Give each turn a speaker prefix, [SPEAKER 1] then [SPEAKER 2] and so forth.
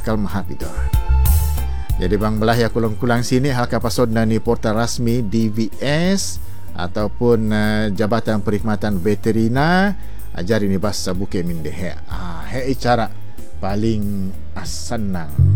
[SPEAKER 1] bakal mahap itu. Jadi bang belah ya kulang-kulang sini hal kapasod na ni portal rasmi DVS ataupun Jabatan Perkhidmatan Veterina ajar ini bahasa buke mindehe. He cara paling senang.